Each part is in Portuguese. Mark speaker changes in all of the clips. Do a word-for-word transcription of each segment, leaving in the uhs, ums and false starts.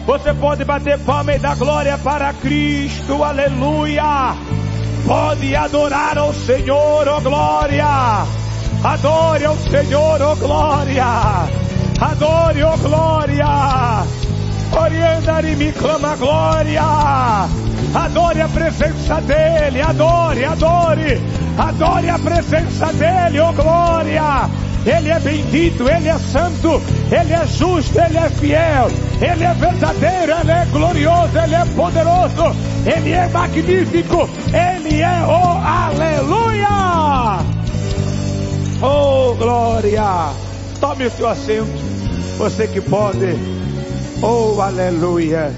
Speaker 1: Você pode bater palma e dar glória para Cristo, aleluia. Pode adorar ao Senhor, oh glória. Adore ao Senhor, oh glória. Adore, oh glória. Orienta e me clama glória. Adore a presença dEle, adore, adore. Adore a presença dEle, oh glória. Ele é bendito, Ele é santo, Ele é justo, Ele é fiel, Ele é verdadeiro, Ele é glorioso, Ele é poderoso, Ele é magnífico, Ele é o aleluia. Oh glória. Tome o seu assento, você que pode. Oh aleluia.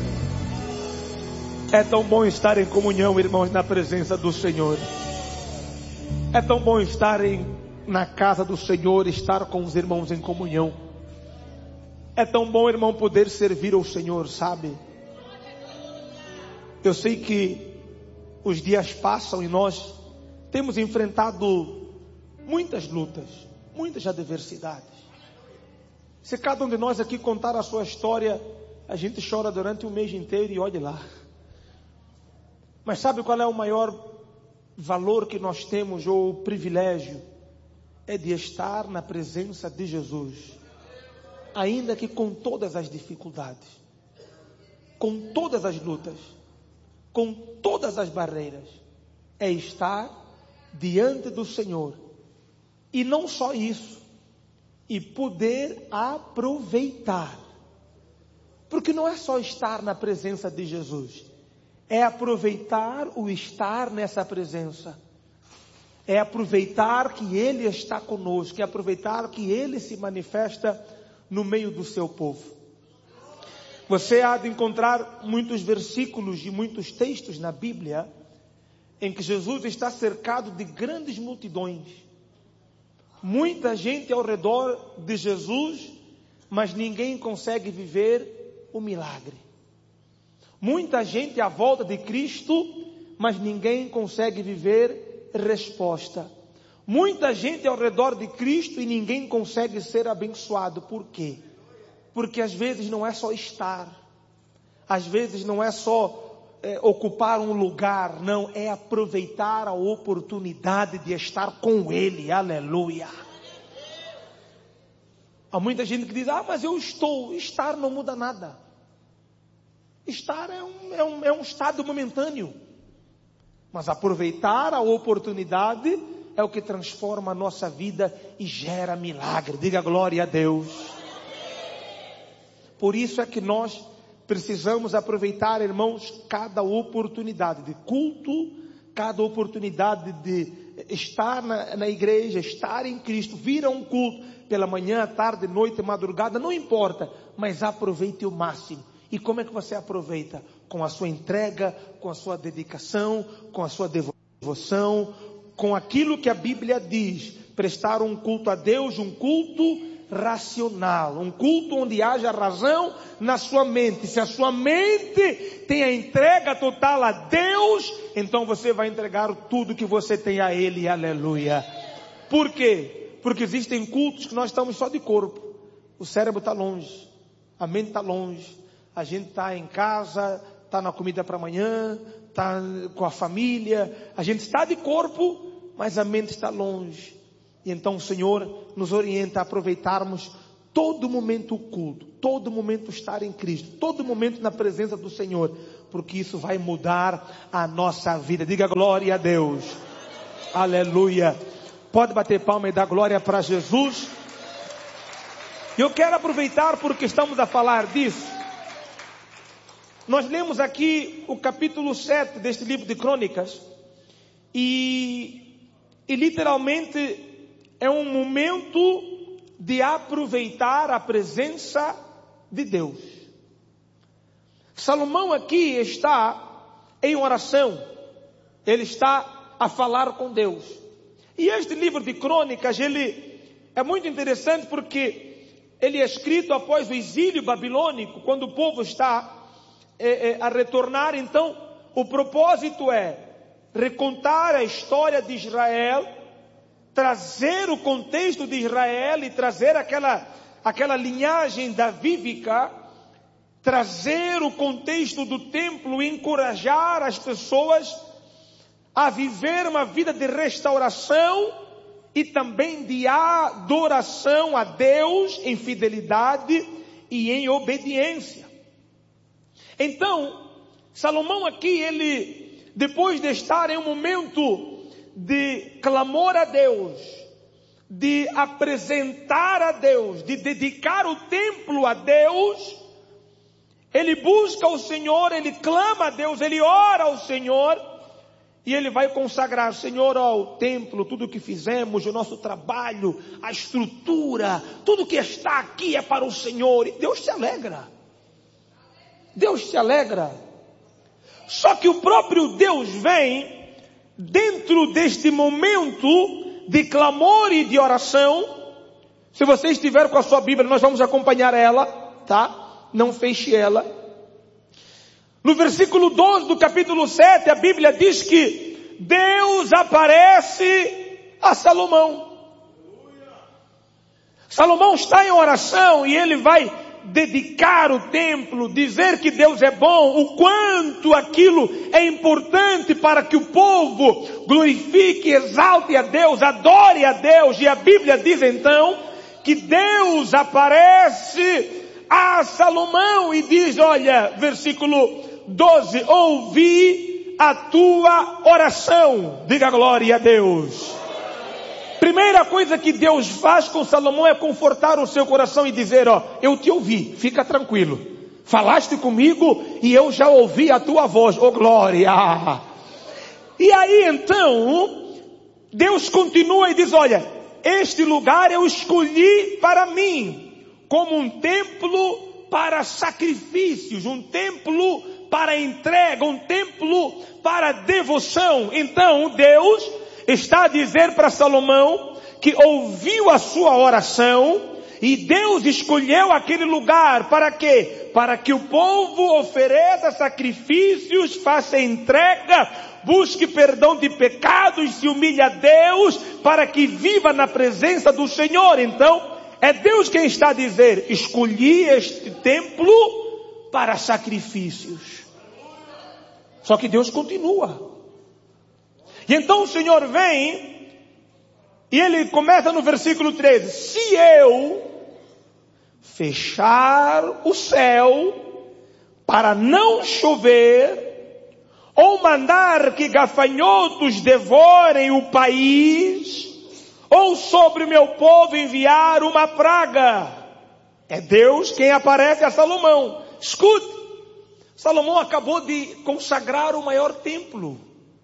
Speaker 1: É tão bom estar em comunhão, irmãos, na presença do Senhor. É tão bom estar em na casa do Senhor, estar com os irmãos em comunhão. É tão bom, irmão, poder servir ao Senhor, sabe? Eu sei que os dias passam e nós temos enfrentado muitas lutas, muitas adversidades. Se cada um de nós aqui contar a sua história, a gente chora durante o mês inteiro e olhe lá. Mas sabe qual é o maior valor que nós temos, ou o privilégio? É de estar na presença de Jesus, ainda que com todas as dificuldades, com todas as lutas, com todas as barreiras, é estar diante do Senhor, e não só isso, e poder aproveitar, porque não é só estar na presença de Jesus, é aproveitar o estar nessa presença. É aproveitar que Ele está conosco, é aproveitar que Ele se manifesta no meio do seu povo. Você há de encontrar muitos versículos e muitos textos na Bíblia em que Jesus está cercado de grandes multidões. Muita gente ao redor de Jesus, mas ninguém consegue viver o milagre. Muita gente à volta de Cristo, mas ninguém consegue viver resposta. Muita gente ao redor de Cristo e ninguém consegue ser abençoado. Por quê? Porque às vezes não é só estar, às vezes não é só é, ocupar um lugar, não, é aproveitar a oportunidade de estar com Ele, aleluia. Há muita gente que diz, ah, mas eu estou, estar não muda nada. Estar é um, é um, é um estado momentâneo. Mas aproveitar a oportunidade é o que transforma a nossa vida e gera milagre. Diga glória a Deus. Por isso é que nós precisamos aproveitar, irmãos, cada oportunidade de culto, cada oportunidade de estar na, na igreja, estar em Cristo, vir a um culto pela manhã, tarde, noite, madrugada, não importa, mas aproveite o máximo. E como é que você aproveita? Com a sua entrega, com a sua dedicação, com a sua devoção, com aquilo que a Bíblia diz, prestar um culto a Deus, um culto racional, um culto onde haja razão na sua mente. Se a sua mente tem a entrega total a Deus, então você vai entregar tudo que você tem a Ele, aleluia. Por quê? Porque existem cultos que nós estamos só de corpo, o cérebro está longe, a mente está longe, a gente está em casa, está na comida para amanhã, está com a família, a gente está de corpo, mas a mente está longe. E então o Senhor nos orienta a aproveitarmos todo momento o culto, todo momento estar em Cristo, todo momento na presença do Senhor, porque isso vai mudar a nossa vida. Diga glória a Deus, aleluia. Pode bater palma e dar glória para Jesus. Eu quero aproveitar porque estamos a falar disso. Nós lemos aqui o capítulo sete deste livro de Crônicas e, e literalmente é um momento de aproveitar a presença de Deus. Salomão aqui está em oração, ele está a falar com Deus. E este livro de Crônicas, ele é muito interessante porque ele é escrito após o exílio babilônico, quando o povo está É, é, a retornar. Então o propósito é recontar a história de Israel, trazer o contexto de Israel e trazer aquela, aquela linhagem davídica trazer o contexto do templo e encorajar as pessoas a viver uma vida de restauração e também de adoração a Deus em fidelidade e em obediência. Então, Salomão aqui, ele, depois de estar em um momento de clamor a Deus, de apresentar a Deus, de dedicar o templo a Deus, ele busca o Senhor, ele clama a Deus, ele ora ao Senhor, e ele vai consagrar, Senhor, ao templo, tudo o que fizemos, o nosso trabalho, a estrutura, tudo que está aqui é para o Senhor. E Deus se alegra. Deus se alegra. Só que o próprio Deus vem, dentro deste momento de clamor e de oração. Se você estiver com a sua Bíblia, nós vamos acompanhar ela, tá? Não feche ela. No versículo doze do capítulo sete, a Bíblia diz que Deus aparece a Salomão. Salomão está em oração e ele vai dedicar o templo, dizer que Deus é bom, o quanto aquilo é importante para que o povo glorifique, exalte a Deus, adore a Deus. E a Bíblia diz então que Deus aparece a Salomão e diz, olha, versículo doze, ouvi a tua oração. Diga glória a Deus. Primeira coisa que Deus faz com Salomão é confortar o seu coração e dizer, ó, eu te ouvi, fica tranquilo. Falaste comigo e eu já ouvi a tua voz, oh glória. E aí então, Deus continua e diz, olha, este lugar eu escolhi para mim, como um templo para sacrifícios, um templo para entrega, um templo para devoção. Então Deus está a dizer para Salomão que ouviu a sua oração e Deus escolheu aquele lugar para quê? Para que o povo ofereça sacrifícios, faça entrega, busque perdão de pecados, se humilhe a Deus, para que viva na presença do Senhor. Então, é Deus quem está a dizer, escolhi este templo para sacrifícios. Só que Deus continua. E então o Senhor vem, e ele começa no versículo treze, se eu fechar o céu para não chover, ou mandar que gafanhotos devorem o país, ou sobre o meu povo enviar uma praga. É Deus quem aparece a Salomão. Escute, Salomão acabou de consagrar o maior templo.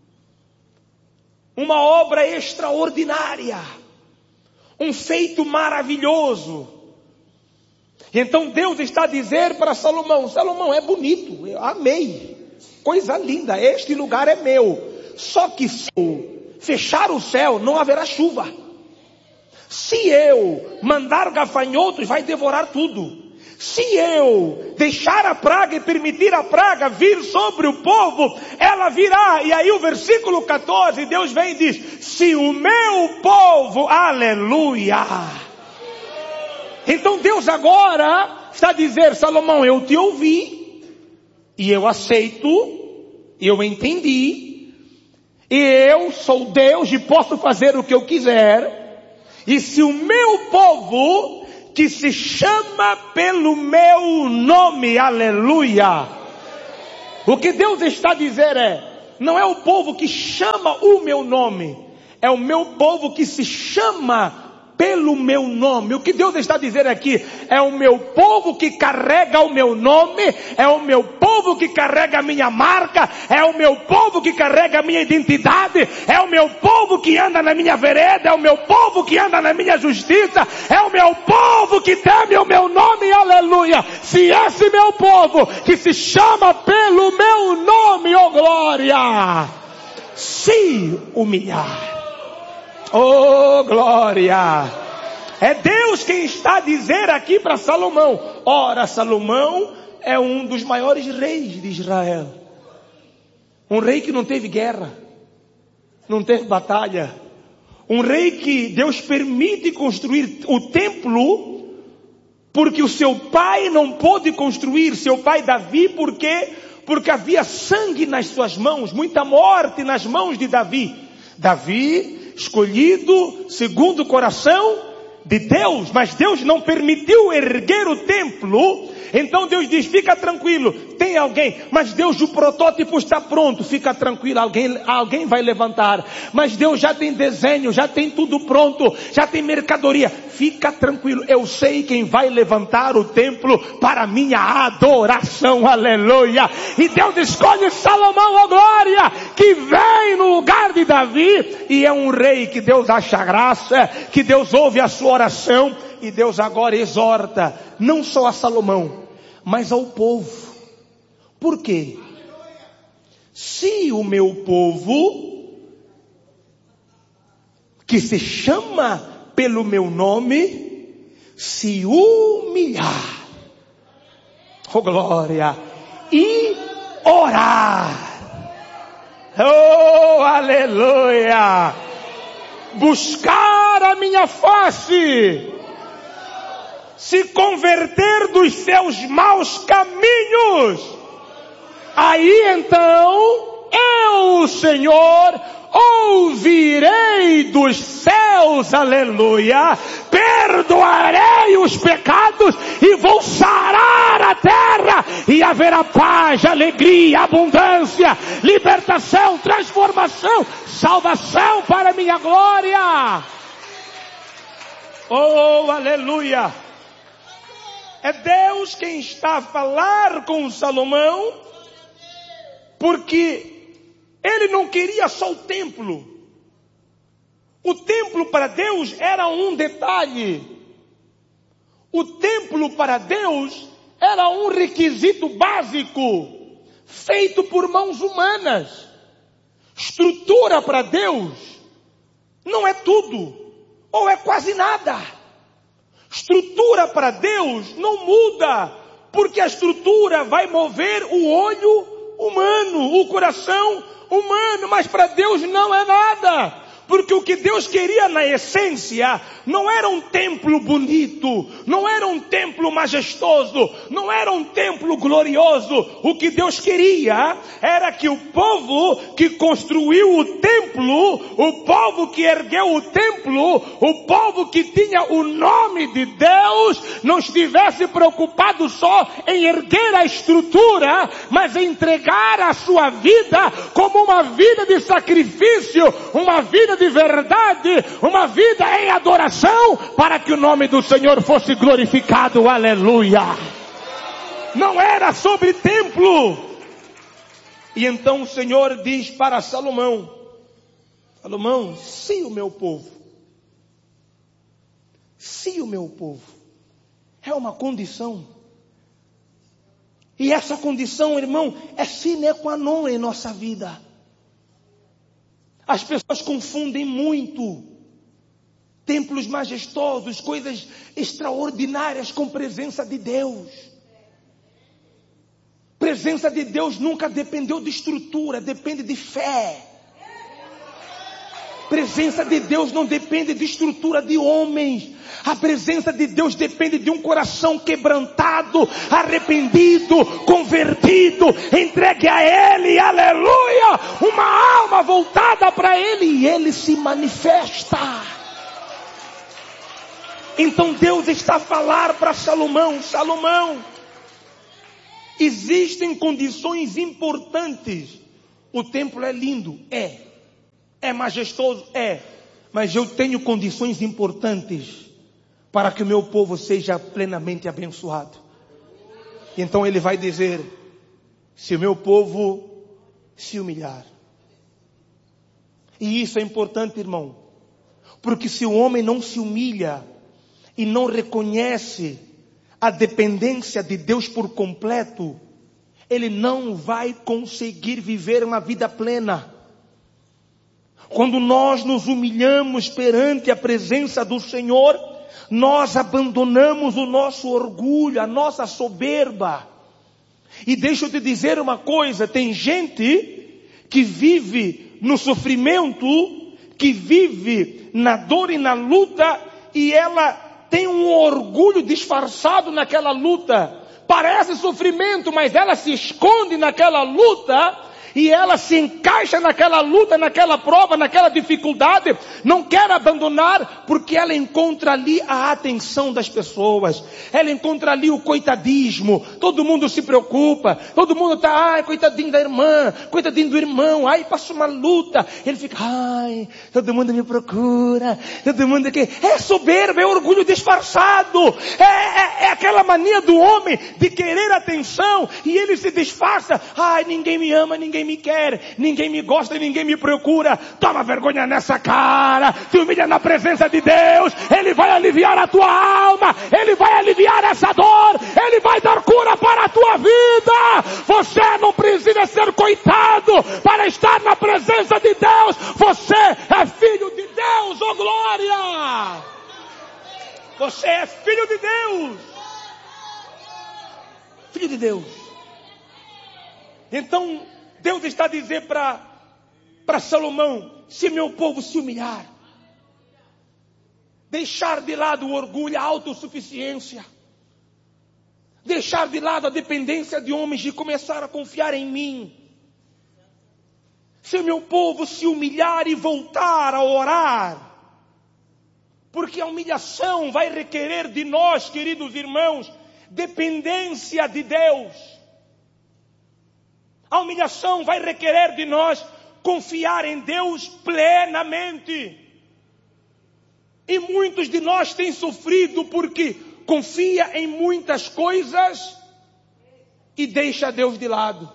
Speaker 1: Uma obra extraordinária. Um feito maravilhoso. E então Deus está a dizer para Salomão, Salomão, é bonito, eu amei. Coisa linda, este lugar é meu. Só que se eu fechar o céu, não haverá chuva. Se eu mandar gafanhotos, vai devorar tudo. Se eu deixar a praga e permitir a praga vir sobre o povo, ela virá. E aí o versículo catorze, Deus vem e diz, se o meu povo, aleluia. Então Deus agora está a dizer, Salomão, eu te ouvi, e eu aceito, eu entendi, e eu sou Deus e posso fazer o que eu quiser. E se o meu povo, que se chama pelo meu nome, aleluia. O que Deus está a dizer é, não é o povo que chama o meu nome, é o meu povo que se chama pelo meu nome. O que Deus está a dizer aqui, é o meu povo que carrega o meu nome, é o meu povo que carrega a minha marca, é o meu povo que carrega a minha identidade, é o meu povo que anda na minha vereda, é o meu povo que anda na minha justiça, é o meu povo que teme o meu nome, aleluia. Se esse meu povo que se chama pelo meu nome, oh glória, se humilhar, oh glória, é Deus quem está a dizer aqui para Salomão. Ora, Salomão é um dos maiores reis de Israel. Um rei que não teve guerra, não teve batalha. Um rei que Deus permite construir o templo Porque o seu pai não pôde construir, seu pai Davi, por quê? Porque havia sangue nas suas mãos, muita morte nas mãos de Davi. Davi, escolhido segundo o coração de Deus, mas Deus não permitiu erguer o templo. Então Deus diz, fica tranquilo, tem alguém, mas Deus, o protótipo está pronto, fica tranquilo, alguém, alguém vai levantar, mas Deus já tem desenho, já tem tudo pronto, já tem mercadoria, fica tranquilo, eu sei quem vai levantar o templo para minha adoração, aleluia. E Deus escolhe Salomão, ó glória, que vem no lugar de Davi, e é um rei que Deus acha graça, que Deus ouve a sua oração, e Deus agora exorta, não só a Salomão, mas ao povo. Por quê? Se o meu povo, que se chama pelo meu nome, se humilhar, oh glória, e orar, oh aleluia, buscar a minha face, se converter dos seus maus caminhos, aí então eu, Senhor, ouvirei dos céus, aleluia, perdoarei os pecados e vou sarar a terra, e haverá paz, alegria, abundância, libertação, transformação, salvação para minha glória. Oh, aleluia. É Deus quem está a falar com Salomão, porque ele não queria só o templo. O templo para Deus era um detalhe. O templo para Deus era um requisito básico, feito por mãos humanas. Estrutura para Deus não é tudo, ou é quase nada. Estrutura para Deus não muda, porque a estrutura vai mover o olho humano, o coração humano, mas para Deus não é nada. Porque o que Deus queria na essência não era um templo bonito, não era um templo majestoso, não era um templo glorioso. O que Deus queria era que o povo que construiu o templo, o povo que ergueu o templo, o povo que tinha o nome de Deus, não estivesse preocupado só em erguer a estrutura, mas em entregar a sua vida como uma vida de sacrifício, uma vida de verdade, uma vida em adoração, para que o nome do Senhor fosse glorificado, aleluia. Não era sobre templo. E então o Senhor diz para Salomão, Salomão, se o meu povo, se o meu povo, é uma condição, e essa condição, irmão, é sine qua non em nossa vida. As pessoas confundem muito templos majestosos, coisas extraordinárias com presença de Deus. Presença de Deus nunca dependeu de estrutura, depende de fé. Presença de Deus não depende de estrutura de homens. A presença de Deus depende de um coração quebrantado, arrependido, convertido, entregue a Ele, aleluia, uma alma voltada para Ele, e Ele se manifesta. Então Deus está a falar para Salomão, Salomão, existem condições importantes. O templo é lindo, é. É majestoso, é. Mas eu tenho condições importantes para que o meu povo seja plenamente abençoado. Então ele vai dizer, se o meu povo se humilhar. E isso é importante, irmão. Porque se o homem não se humilha e não reconhece a dependência de Deus por completo, ele não vai conseguir viver uma vida plena. Quando nós nos humilhamos perante a presença do Senhor, nós abandonamos o nosso orgulho, a nossa soberba. E deixa eu te dizer uma coisa, tem gente que vive no sofrimento, que vive na dor e na luta, e ela tem um orgulho disfarçado naquela luta. Parece sofrimento, mas ela se esconde naquela luta e ela se encaixa naquela luta, naquela prova, naquela dificuldade. Não quer abandonar porque ela encontra ali a atenção das pessoas. Ela encontra ali o coitadismo. Todo mundo se preocupa. Todo mundo está, ai, coitadinho da irmã, coitadinho do irmão. Ai, passa uma luta. Ele fica, ai, todo mundo me procura. Todo mundo aqui. É soberba, é orgulho disfarçado. É, é, é aquela mania do homem de querer atenção. E ele se disfarça. Ai, ninguém me ama, ninguém me quer, ninguém me gosta, ninguém me procura. Toma vergonha nessa cara, se humilha na presença de Deus. Ele vai aliviar a tua alma, Ele vai aliviar essa dor, Ele vai dar cura para a tua vida. Você não precisa ser coitado para estar na presença de Deus. Você é filho de Deus, oh glória! Você é filho de Deus. Filho de Deus. Então Deus está a dizer para para Salomão, se meu povo se humilhar, deixar de lado o orgulho, a autossuficiência, deixar de lado a dependência de homens e começar a confiar em mim. Se meu povo se humilhar e voltar a orar, porque a humilhação vai requerer de nós, queridos irmãos, dependência de Deus. A humilhação vai requerer de nós confiar em Deus plenamente. E muitos de nós têm sofrido porque confia em muitas coisas e deixa Deus de lado.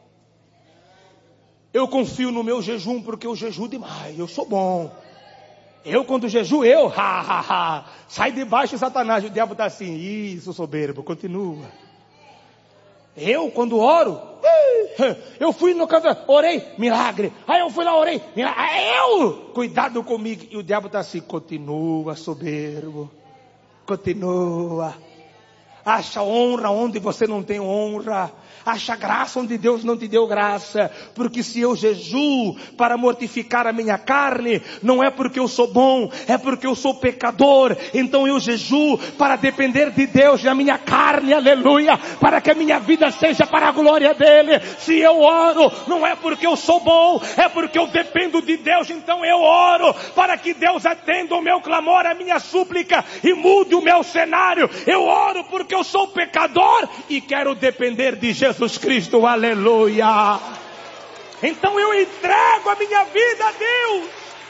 Speaker 1: Eu confio no meu jejum porque eu jejuo demais, eu sou bom. Eu quando jejuo, eu, ha, ha, ha, sai debaixo Satanás. O diabo está assim, isso soberbo, continua. Eu quando oro, eu fui no canto, orei, milagre. Aí eu fui lá, orei, milagre. Aí eu, cuidado comigo. E o diabo está assim, continua soberbo, continua. Acha honra onde você não tem honra. Acha graça onde Deus não te deu graça. Porque se eu jejuo para mortificar a minha carne, não é porque eu sou bom, é porque eu sou pecador. Então eu jejuo para depender de Deus e a minha carne, aleluia, para que a minha vida seja para a glória dele. Se eu oro, não é porque eu sou bom, é porque eu dependo de Deus. Então eu oro para que Deus atenda o meu clamor, a minha súplica e mude o meu cenário. Eu oro porque eu sou pecador e quero depender de Jesus Cristo, aleluia. Então eu entrego a minha vida a Deus,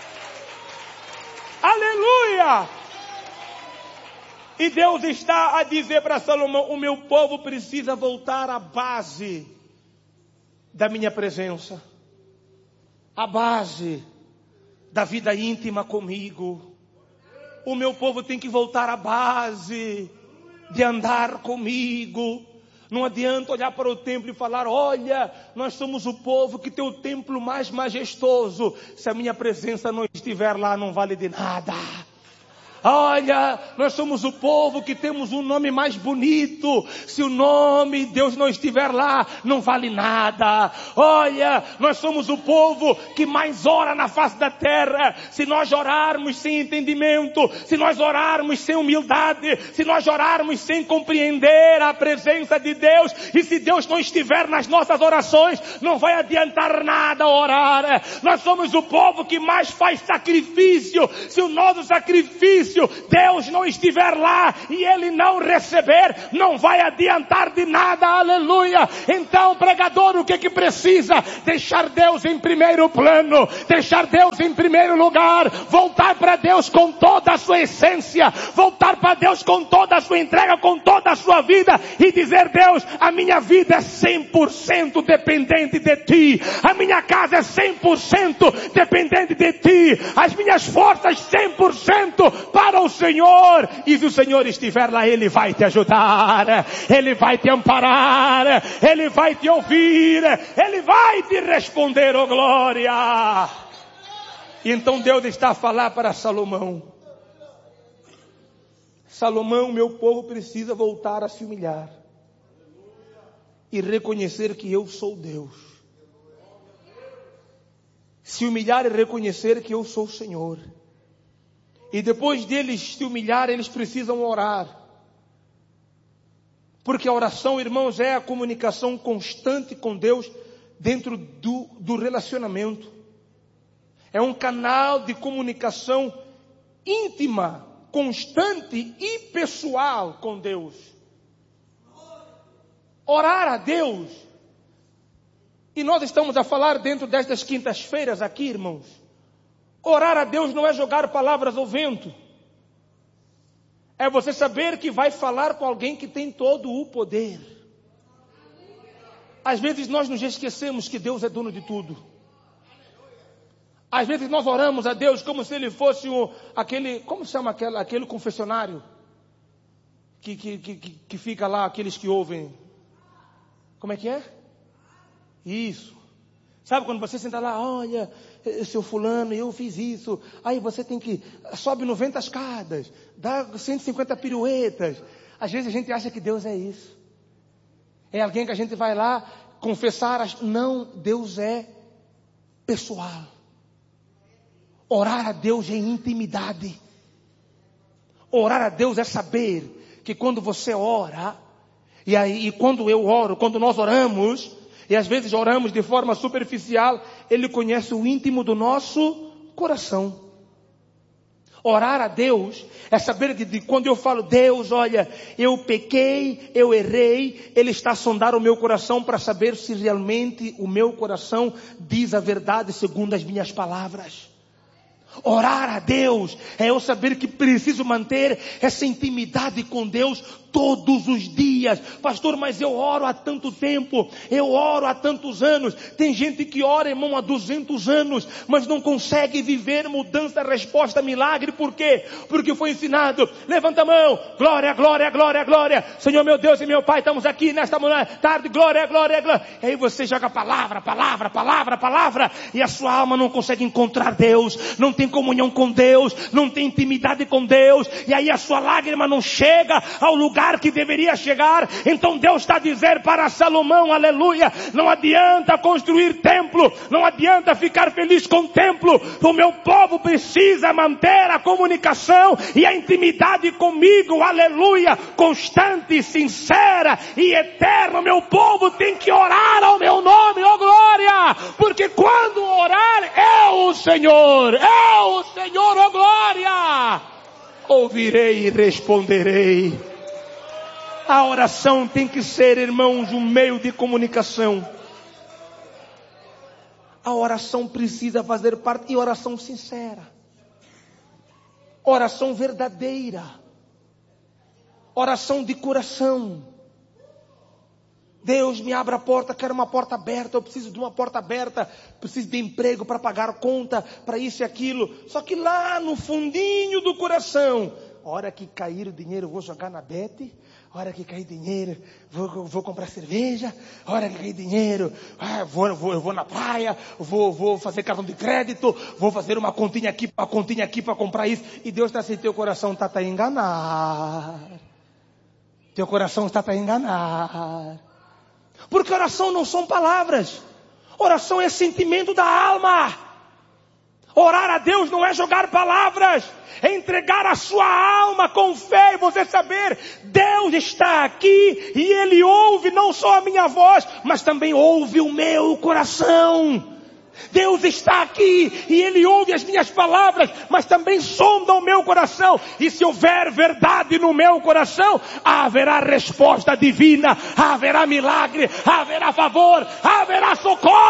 Speaker 1: aleluia. E Deus está a dizer para Salomão, o meu povo precisa voltar à base da minha presença, à base da vida íntima comigo. O meu povo tem que voltar à base de andar comigo. Não adianta olhar para o templo e falar, olha, nós somos o povo que tem o templo mais majestoso. Se a minha presença não estiver lá, não vale de nada. Olha, nós somos o povo que temos um nome mais bonito. Se o nome de Deus não estiver lá, não vale nada. Olha, nós somos o povo que mais ora na face da terra. Se nós orarmos sem entendimento, se nós orarmos sem humildade, se nós orarmos sem compreender a presença de Deus, e se Deus não estiver nas nossas orações, não vai adiantar nada orar. Nós somos o povo que mais faz sacrifício. Se o nosso sacrifício Deus não estiver lá e Ele não receber, não vai adiantar de nada, aleluia. Então, pregador, o que que precisa? Deixar Deus em primeiro plano, deixar Deus em primeiro lugar, voltar para Deus com toda a sua essência, voltar para Deus com toda a sua entrega, com toda a sua vida e dizer, Deus, a minha vida é cem por cento dependente de Ti, a minha casa é cem por cento dependente de Ti, as minhas forças cem por cento para o Senhor. E se o Senhor estiver lá, Ele vai te ajudar, Ele vai te amparar, Ele vai te ouvir, Ele vai te responder, oh glória. E então Deus está a falar para Salomão, Salomão, meu povo precisa voltar a se humilhar e reconhecer que eu sou Deus. Se humilhar e reconhecer que eu sou o Senhor. E depois deles se humilhar, eles precisam orar. Porque a oração, irmãos, é a comunicação constante com Deus dentro do, do relacionamento. É um canal de comunicação íntima, constante e pessoal com Deus. Orar a Deus. E nós estamos a falar dentro destas quintas-feiras aqui, irmãos. Orar a Deus não é jogar palavras ao vento. É você saber que vai falar com alguém que tem todo o poder. Às vezes nós nos esquecemos que Deus é dono de tudo. Às vezes nós oramos a Deus como se Ele fosse um, aquele, como se chama aquele, aquele confessionário? Que, que, que, que fica lá, aqueles que ouvem. Como é que é? Isso. Sabe quando você senta lá, olha, seu fulano, eu fiz isso. Aí você tem que, sobe noventa escadas, dá cento e cinquenta piruetas. Às vezes a gente acha que Deus é isso. É alguém que a gente vai lá confessar. As... Não, Deus é pessoal. Orar a Deus é intimidade. Orar a Deus é saber que quando você ora, e aí e quando eu oro, quando nós oramos, e às vezes oramos de forma superficial, Ele conhece o íntimo do nosso coração. Orar a Deus é saber que de, quando eu falo, Deus, olha, eu pequei, eu errei, Ele está a sondar o meu coração para saber se realmente o meu coração diz a verdade segundo as minhas palavras. Orar a Deus é eu saber que preciso manter essa intimidade com Deus todos os dias. Pastor, mas eu oro há tanto tempo, eu oro há tantos anos. Tem gente que ora, irmão, há duzentos anos, mas não consegue viver mudança, resposta, milagre. Por quê? Porque foi ensinado. Levanta a mão, glória, glória, glória, glória. Senhor meu Deus e meu Pai, estamos aqui nesta manhã, tarde, glória, glória, glória. E aí você joga palavra, palavra, palavra, palavra, e a sua alma não consegue encontrar Deus, não tem comunhão com Deus, não tem intimidade com Deus, e aí a sua lágrima não chega ao lugar que deveria chegar. Então Deus está a dizer para Salomão, aleluia, não adianta construir templo, não adianta ficar feliz com o templo, o meu povo precisa manter a comunicação e a intimidade comigo, aleluia, constante, sincera e eterna. Meu povo tem que orar ao meu nome, ó glória, porque quando orar, eu, o Senhor, eu, o Senhor, ó glória, ouvirei e responderei. A oração tem que ser, irmãos, um meio de comunicação. A oração precisa fazer parte, e oração sincera. Oração verdadeira. Oração de coração. Deus, me abra a porta, quero uma porta aberta, eu preciso de uma porta aberta, preciso de emprego para pagar conta, para isso e aquilo. Só que lá no fundinho do coração, a hora que cair o dinheiro eu vou jogar na Bete, a hora que cair dinheiro vou, vou comprar cerveja, a hora que cair dinheiro ah, vou, vou, eu vou na praia, vou, vou fazer cartão de crédito, vou fazer uma continha aqui, uma continha aqui para comprar isso. E Deus está assim, teu coração está a enganar. Teu coração está a enganar. Porque oração não são palavras. Oração é sentimento da alma. Orar a Deus não é jogar palavras. É entregar a sua alma com fé e você saber, Deus está aqui e Ele ouve não só a minha voz, mas também ouve o meu coração. Deus está aqui e Ele ouve as minhas palavras, mas também sonda o meu coração. E se houver verdade no meu coração, haverá resposta divina, haverá milagre, haverá favor, haverá socorro.